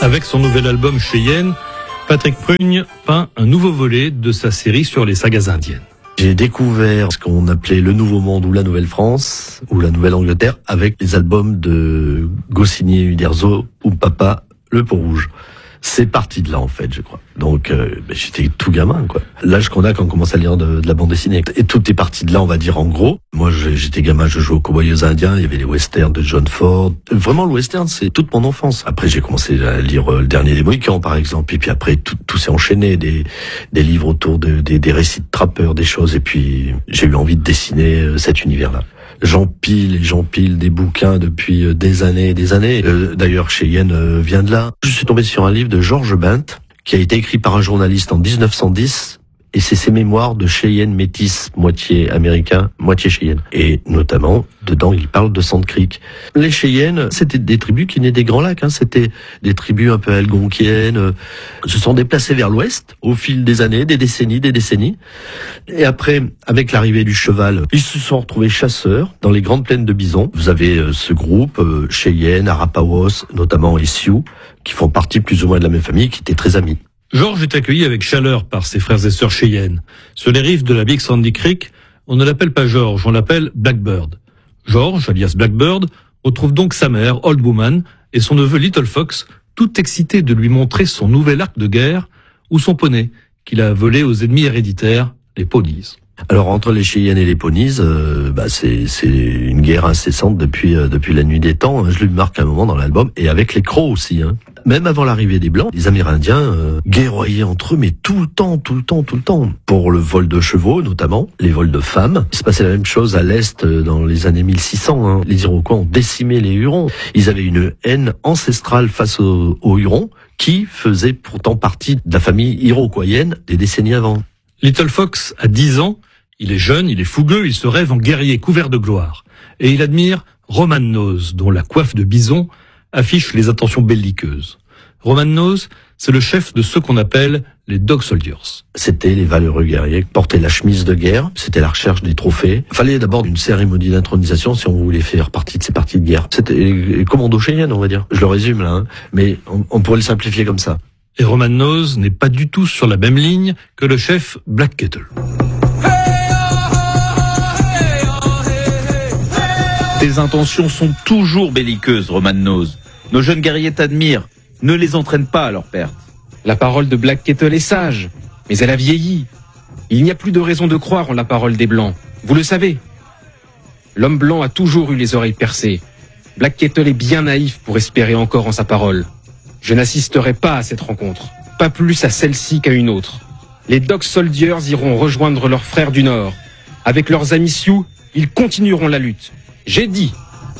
Avec son nouvel album Cheyenne, Patrick Prugne peint un nouveau volet de sa série sur les sagas indiennes. J'ai découvert ce qu'on appelait le Nouveau Monde ou la Nouvelle-France ou la Nouvelle-Angleterre avec les albums de Goscinny et Uderzo ou Papa, le Peau Rouge. C'est parti de là en fait, je crois. Donc j'étais tout gamin quoi. L'âge qu'on a quand on commence à lire de la bande dessinée. Et tout est parti de là, on va dire en gros. Moi j'étais gamin, je jouais aux Cowboys indiens, il y avait les westerns de John Ford. Vraiment le western c'est toute mon enfance. Après j'ai commencé à lire Le Dernier des Mohicans par exemple. Et puis après tout s'est enchaîné, des livres autour des récits de trappeurs, des choses. Et puis j'ai eu envie de dessiner cet univers-là. J'empile des bouquins depuis des années et des années. D'ailleurs, Cheyenne vient de là. Je suis tombé sur un livre de George Bent qui a été écrit par un journaliste en 1910 et c'est ses mémoires de Cheyenne métis, moitié américain, moitié Cheyenne. Et notamment, dedans, il parle de Sand Creek. Les Cheyennes, c'était des tribus qui venaient des Grands Lacs. C'était des tribus un peu algonquiennes. Se sont déplacées vers l'ouest au fil des années, des décennies. Et après, avec l'arrivée du cheval, ils se sont retrouvés chasseurs dans les grandes plaines de Bison. Vous avez ce groupe, Cheyenne, Arapawas, notamment les Sioux, qui font partie plus ou moins de la même famille, qui étaient très amis. Georges est accueilli avec chaleur par ses frères et sœurs Cheyenne. Sur les rives de la Big Sandy Creek, on ne l'appelle pas George, on l'appelle Blackbird. George, alias Blackbird, retrouve donc sa mère, Old Woman, et son neveu Little Fox, tout excités de lui montrer son nouvel arc de guerre ou son poney, qu'il a volé aux ennemis héréditaires, les Pawnees. Alors entre les Cheyennes et les Pawnees, c'est une guerre incessante depuis la nuit des temps. Je le marque un moment dans l'album et avec les Crocs aussi. Même avant l'arrivée des Blancs, les Amérindiens guerroyaient entre eux, mais tout le temps. Pour le vol de chevaux notamment, les vols de femmes. Il se passait la même chose à l'est dans les années 1600. Les Iroquois ont décimé les Hurons. Ils avaient une haine ancestrale face aux Hurons qui faisaient pourtant partie de la famille iroquoienne des décennies avant. Little Fox a 10 ans, il est jeune, il est fougueux, il se rêve en guerrier couvert de gloire. Et il admire Roman Nose, dont la coiffe de bison affiche les intentions belliqueuses. Roman Nose, c'est le chef de ceux qu'on appelle les Dog Soldiers. C'était les valeureux guerriers qui portaient la chemise de guerre, c'était la recherche des trophées. Il fallait d'abord une cérémonie d'intronisation si on voulait faire partie de ces parties de guerre. C'était commando Cheyenne, on va dire. Je le résume là, mais on pourrait le simplifier comme ça. Et Roman Nose n'est pas du tout sur la même ligne que le chef Black Kettle. Tes intentions sont toujours belliqueuses, Roman Nose. Nos jeunes guerriers t'admirent. Ne les entraîne pas à leur perte. La parole de Black Kettle est sage, mais elle a vieilli. Il n'y a plus de raison de croire en la parole des Blancs. Vous le savez. L'homme blanc a toujours eu les oreilles percées. Black Kettle est bien naïf pour espérer encore en sa parole. Je n'assisterai pas à cette rencontre, pas plus à celle-ci qu'à une autre. Les Dog Soldiers iront rejoindre leurs frères du Nord. Avec leurs amis Sioux, ils continueront la lutte. J'ai dit.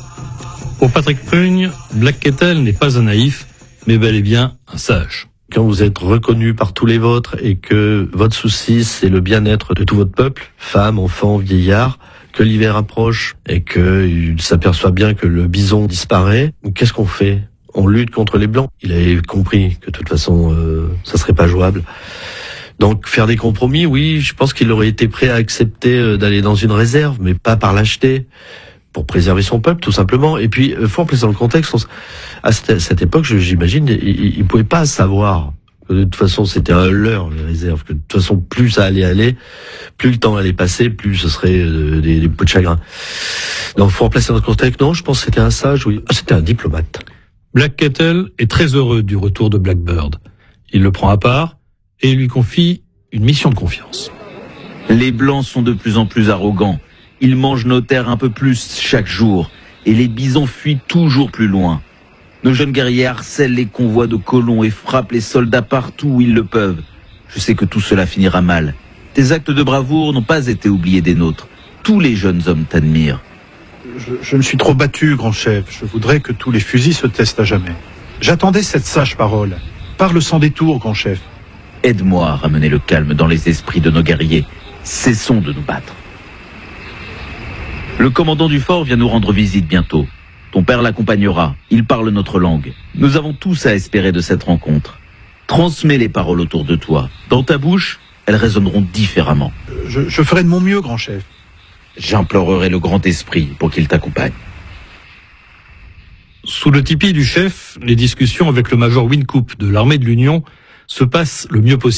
Pour Patrick Prugne, Black Kettle n'est pas un naïf, mais bel et bien un sage. Quand vous êtes reconnu par tous les vôtres et que votre souci c'est le bien-être de tout votre peuple, femmes, enfants, vieillards, que l'hiver approche et qu'il s'aperçoit bien que le bison disparaît, qu'est-ce qu'on fait ? On lutte contre les Blancs. Il avait compris que de toute façon, ça serait pas jouable. Donc faire des compromis, oui, je pense qu'il aurait été prêt à accepter d'aller dans une réserve, mais pas par lâcheté, pour préserver son peuple, tout simplement. Et puis, faut en placer dans le contexte. À cette époque, j'imagine, il pouvait pas savoir que de toute façon, c'était un leurre, les réserves. Que de toute façon, plus ça allait aller, plus le temps allait passer, plus ce serait des peaux de chagrin. Donc, faut en placer dans le contexte. Non, je pense que c'était un sage, oui. C'était un diplomate. Black Kettle est très heureux du retour de Blackbird. Il le prend à part et lui confie une mission de confiance. Les Blancs sont de plus en plus arrogants. Ils mangent nos terres un peu plus chaque jour et les bisons fuient toujours plus loin. Nos jeunes guerriers harcèlent les convois de colons et frappent les soldats partout où ils le peuvent. Je sais que tout cela finira mal. Tes actes de bravoure n'ont pas été oubliés des nôtres. Tous les jeunes hommes t'admirent. Je me suis trop battu, grand chef. Je voudrais que tous les fusils se testent à jamais. J'attendais cette sage parole. Parle sans détour, grand chef. Aide-moi à ramener le calme dans les esprits de nos guerriers. Cessons de nous battre. Le commandant du fort vient nous rendre visite bientôt. Ton père l'accompagnera. Il parle notre langue. Nous avons tous à espérer de cette rencontre. Transmets les paroles autour de toi. Dans ta bouche, elles résonneront différemment. Je ferai de mon mieux, grand chef. J'implorerai le grand esprit pour qu'il t'accompagne. Sous le tipi du chef, les discussions avec le major Wynkoop de l'armée de l'Union se passent le mieux possible.